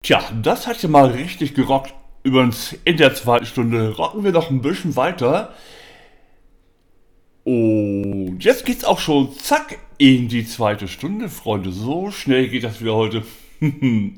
Tja, das hat ja mal richtig gerockt. Übrigens, in der zweiten Stunde rocken wir noch ein bisschen weiter. Und jetzt geht's auch schon zack in die zweite Stunde, Freunde. So schnell geht das wieder heute.